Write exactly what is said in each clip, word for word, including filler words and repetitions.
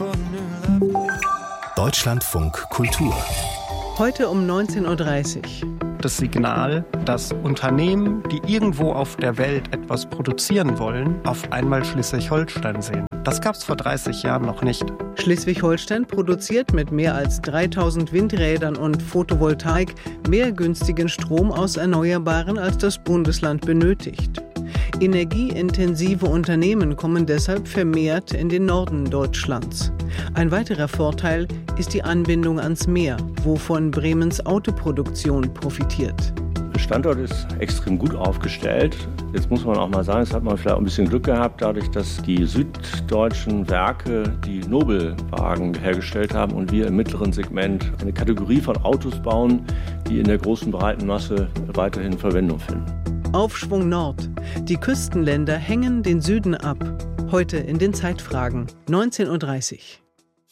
Deutschlandfunk Kultur. Heute um neunzehn Uhr dreißig. Das Signal, dass Unternehmen, die irgendwo auf der Welt etwas produzieren wollen, auf einmal Schleswig-Holstein sehen. Das gab es vor dreißig Jahren noch nicht. Schleswig-Holstein produziert mit mehr als dreitausend Windrädern und Photovoltaik mehr günstigen Strom aus Erneuerbaren, als das Bundesland benötigt. Energieintensive Unternehmen kommen deshalb vermehrt in den Norden Deutschlands. Ein weiterer Vorteil ist die Anbindung ans Meer, wovon Bremens Autoproduktion profitiert. Der Standort ist extrem gut aufgestellt. Jetzt muss man auch mal sagen, es hat man vielleicht auch ein bisschen Glück gehabt, dadurch, dass die süddeutschen Werke die Nobelwagen hergestellt haben und wir im mittleren Segment eine Kategorie von Autos bauen, die in der großen breiten Masse weiterhin Verwendung finden. Aufschwung Nord. Die Küstenländer hängen den Süden ab. Heute in den Zeitfragen, neunzehn Uhr dreißig.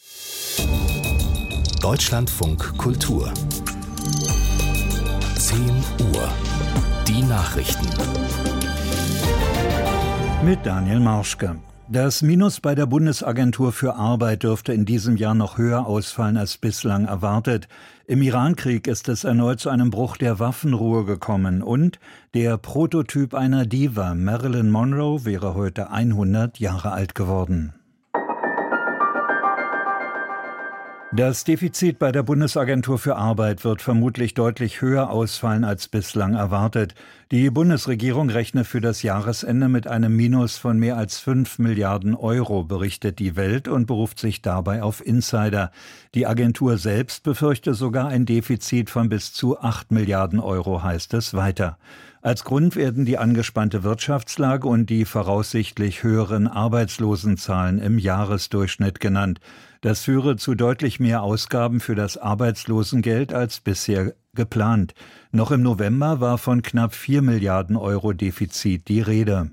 Deutschlandfunk Kultur. zehn Uhr. Die Nachrichten. Mit Daniel Marschke. Das Minus bei der Bundesagentur für Arbeit dürfte in diesem Jahr noch höher ausfallen als bislang erwartet. Im Irankrieg ist es erneut zu einem Bruch der Waffenruhe gekommen und der Prototyp einer Diva, Marilyn Monroe, wäre heute hundert Jahre alt geworden. Das Defizit bei der Bundesagentur für Arbeit wird vermutlich deutlich höher ausfallen als bislang erwartet. Die Bundesregierung rechnet für das Jahresende mit einem Minus von mehr als fünf Milliarden Euro, berichtet die Welt und beruft sich dabei auf Insider. Die Agentur selbst befürchte sogar ein Defizit von bis zu acht Milliarden Euro, heißt es weiter. Als Grund werden die angespannte Wirtschaftslage und die voraussichtlich höheren Arbeitslosenzahlen im Jahresdurchschnitt genannt. Das führe zu deutlich mehr Ausgaben für das Arbeitslosengeld als bisher geplant. Noch im November war von knapp vier Milliarden Euro Defizit die Rede.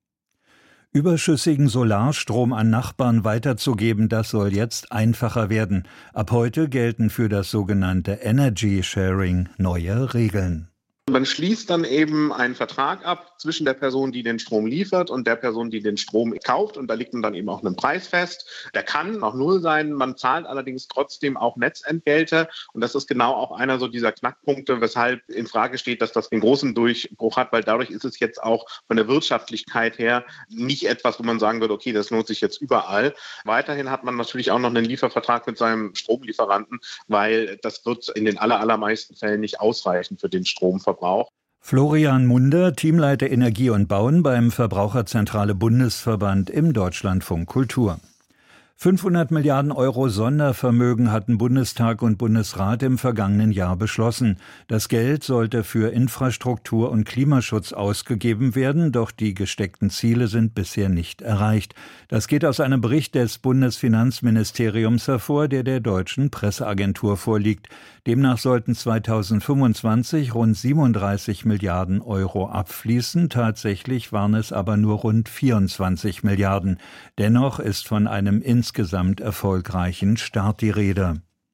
Überschüssigen Solarstrom an Nachbarn weiterzugeben, das soll jetzt einfacher werden. Ab heute gelten für das sogenannte Energy Sharing neue Regeln. Man schließt dann eben einen Vertrag ab zwischen der Person, die den Strom liefert und der Person, die den Strom kauft. Und da liegt dann eben auch ein Preis fest. Der kann auch null sein. Man zahlt allerdings trotzdem auch Netzentgelte. Und das ist genau auch einer so dieser Knackpunkte, weshalb in Frage steht, dass das den großen Durchbruch hat. Weil dadurch ist es jetzt auch von der Wirtschaftlichkeit her nicht etwas, wo man sagen würde, okay, das lohnt sich jetzt überall. Weiterhin hat man natürlich auch noch einen Liefervertrag mit seinem Stromlieferanten, weil das wird in den aller, allermeisten Fällen nicht ausreichen für den Stromverbrauch. Florian Munder, Teamleiter Energie und Bauen beim Verbraucherzentrale Bundesverband im Deutschlandfunk Kultur. fünfhundert Milliarden Euro Sondervermögen hatten Bundestag und Bundesrat im vergangenen Jahr beschlossen. Das Geld sollte für Infrastruktur und Klimaschutz ausgegeben werden, doch die gesteckten Ziele sind bisher nicht erreicht. Das geht aus einem Bericht des Bundesfinanzministeriums hervor, der der Deutschen Presseagentur vorliegt. Demnach sollten zweitausendfünfundzwanzig rund siebenunddreißig Milliarden Euro abfließen. Tatsächlich waren es aber nur rund vierundzwanzig Milliarden. Dennoch ist von einem insgesamt erfolgreichen Start die Rede.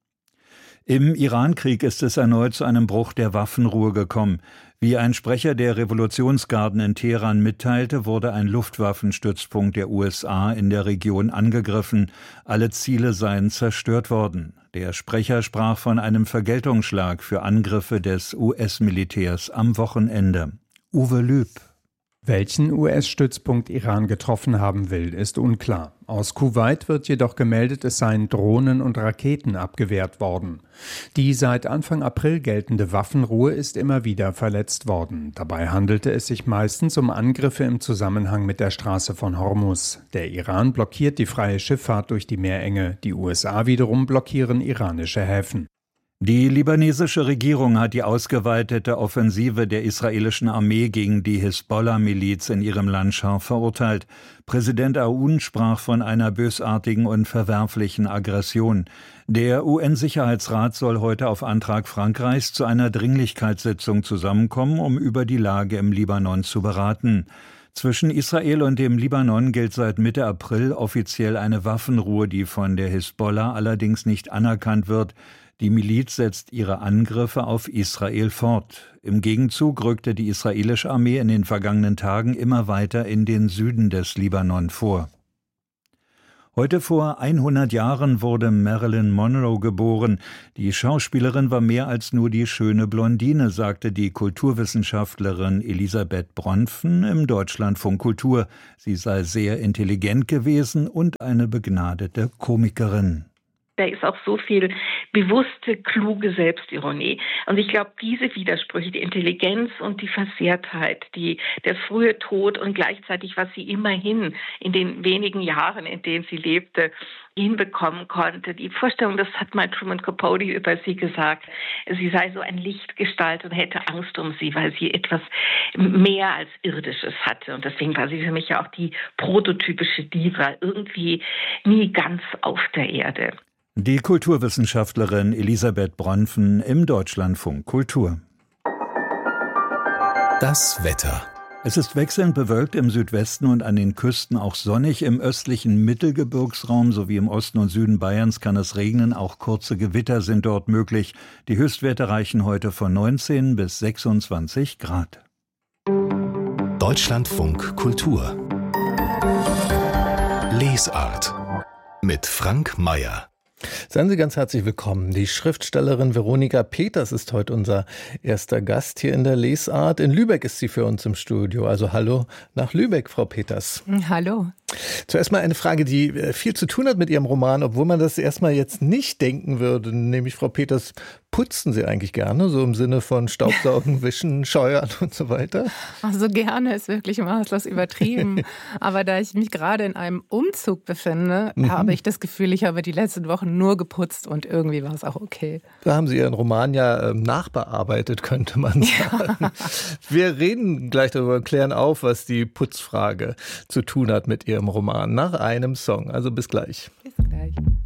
Im Irankrieg ist es erneut zu einem Bruch der Waffenruhe gekommen. Wie ein Sprecher der Revolutionsgarden in Teheran mitteilte, wurde ein Luftwaffenstützpunkt der U S A in der Region angegriffen. Alle Ziele seien zerstört worden. Der Sprecher sprach von einem Vergeltungsschlag für Angriffe des U S-Militärs am Wochenende. Uwe Lüb. Welchen U S-Stützpunkt Iran getroffen haben will, ist unklar. Aus Kuwait wird jedoch gemeldet, es seien Drohnen und Raketen abgewehrt worden. Die seit Anfang April geltende Waffenruhe ist immer wieder verletzt worden. Dabei handelte es sich meistens um Angriffe im Zusammenhang mit der Straße von Hormuz. Der Iran blockiert die freie Schifffahrt durch die Meerenge. Die U S A wiederum blockieren iranische Häfen. Die libanesische Regierung hat die ausgeweitete Offensive der israelischen Armee gegen die Hisbollah-Miliz in ihrem Land scharf verurteilt. Präsident Aoun sprach von einer bösartigen und verwerflichen Aggression. Der U N-Sicherheitsrat soll heute auf Antrag Frankreichs zu einer Dringlichkeitssitzung zusammenkommen, um über die Lage im Libanon zu beraten. Zwischen Israel und dem Libanon gilt seit Mitte April offiziell eine Waffenruhe, die von der Hisbollah allerdings nicht anerkannt wird. Die Miliz setzt ihre Angriffe auf Israel fort. Im Gegenzug rückte die israelische Armee in den vergangenen Tagen immer weiter in den Süden des Libanon vor. Heute vor hundert Jahren wurde Marilyn Monroe geboren. Die Schauspielerin war mehr als nur die schöne Blondine, sagte die Kulturwissenschaftlerin Elisabeth Bronfen im Deutschlandfunk Kultur. Sie sei sehr intelligent gewesen und eine begnadete Komikerin. Da ist auch so viel bewusste, kluge Selbstironie. Und ich glaube, diese Widersprüche, die Intelligenz und die Versehrtheit, die, der frühe Tod und gleichzeitig, was sie immerhin in den wenigen Jahren, in denen sie lebte, hinbekommen konnte. Die Vorstellung, das hat mal Truman Capote über sie gesagt, sie sei so ein Lichtgestalt und hätte Angst um sie, weil sie etwas mehr als Irdisches hatte. Und deswegen war sie für mich ja auch die prototypische Diva, irgendwie nie ganz auf der Erde. Die Kulturwissenschaftlerin Elisabeth Bronfen im Deutschlandfunk Kultur. Das Wetter. Es ist wechselnd bewölkt im Südwesten und an den Küsten auch sonnig. Im östlichen Mittelgebirgsraum sowie im Osten und Süden Bayerns kann es regnen. Auch kurze Gewitter sind dort möglich. Die Höchstwerte reichen heute von neunzehn bis sechsundzwanzig Grad. Deutschlandfunk Kultur. Lesart mit Frank Mayer. Seien Sie ganz herzlich willkommen. Die Schriftstellerin Veronika Peters ist heute unser erster Gast hier in der Lesart. In Lübeck ist sie für uns im Studio. Also hallo nach Lübeck, Frau Peters. Hallo. Zuerst mal eine Frage, die viel zu tun hat mit Ihrem Roman, obwohl man das erstmal jetzt nicht denken würde. Nämlich, Frau Peters, putzen Sie eigentlich gerne, so im Sinne von Staubsaugen, Wischen, Scheuern und so weiter? Ach, so gerne ist wirklich maßlos übertrieben. Aber da ich mich gerade in einem Umzug befinde, mhm. habe ich das Gefühl, ich habe die letzten Wochen nur geputzt und irgendwie war es auch okay. Da haben Sie Ihren Roman ja ähm, nachbearbeitet, könnte man sagen. Ja. Wir reden gleich darüber und klären auf, was die Putzfrage zu tun hat mit Ihrem Roman nach einem Song. Also bis gleich. Bis gleich.